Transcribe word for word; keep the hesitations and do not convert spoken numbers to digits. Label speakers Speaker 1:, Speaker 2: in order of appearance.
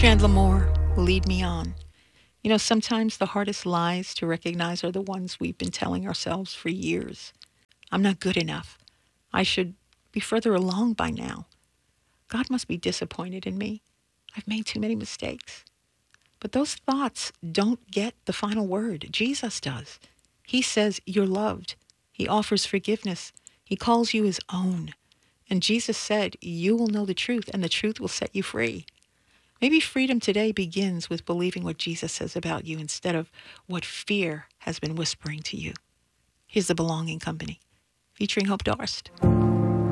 Speaker 1: Chandler Moore, Lead Me On. You know, sometimes the hardest lies to recognize are the ones we've been telling ourselves for years. I'm not good enough. I should be further along by now. God must be disappointed in me. I've made too many mistakes. But those thoughts don't get the final word. Jesus does. He says you're loved. He offers forgiveness. He calls you his own. And Jesus said, you will know the truth, and the truth will set you free. Maybe freedom today begins with believing what Jesus says about you instead of what fear has been whispering to you. Here's the Belonging Company, featuring Hope Darst.